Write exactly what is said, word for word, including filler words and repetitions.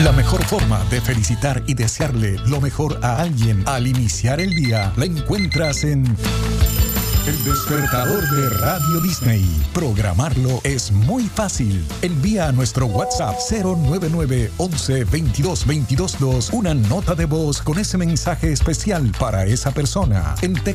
La mejor forma de felicitar y desearle lo mejor a alguien al iniciar el día la encuentras en El Despertador de Radio Disney. Programarlo es muy fácil. Envía a nuestro WhatsApp cero nueve nueve once veintidós veintidós dos una nota de voz con ese mensaje especial para esa persona. En